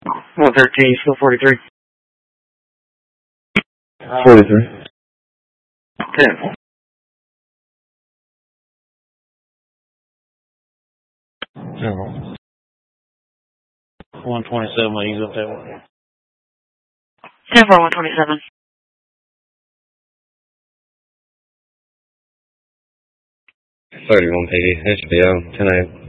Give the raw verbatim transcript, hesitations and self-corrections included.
one thirteen, still forty-three. forty-three. ten. No. one twenty-seven, I use up that one. ten for one twenty-seven. thirty-one P D. It should be on tonight.